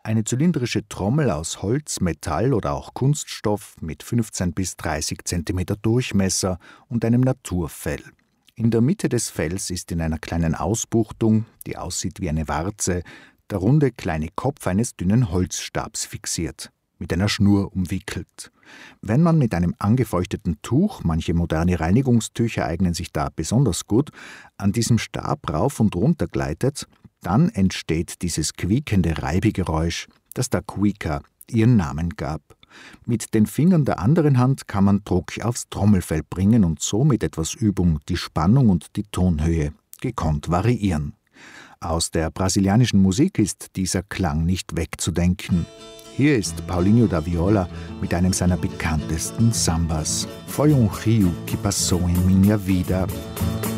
Eine zylindrische Trommel aus Holz, Metall oder auch Kunststoff mit 15 bis 30 cm Durchmesser und einem Naturfell. In der Mitte des Fells ist in einer kleinen Ausbuchtung, die aussieht wie eine Warze, der runde kleine Kopf eines dünnen Holzstabs fixiert, mit einer Schnur umwickelt. Wenn man mit einem angefeuchteten Tuch, manche moderne Reinigungstücher eignen sich da besonders gut, an diesem Stab rauf und runter gleitet, dann entsteht dieses quiekende Reibegeräusch, das der Cuica ihren Namen gab. Mit den Fingern der anderen Hand kann man Druck aufs Trommelfell bringen und so mit etwas Übung die Spannung und die Tonhöhe gekonnt variieren. Aus der brasilianischen Musik ist dieser Klang nicht wegzudenken. Hier ist Paulinho da Viola mit einem seiner bekanntesten Sambas. Foi Rio que passou em minha vida.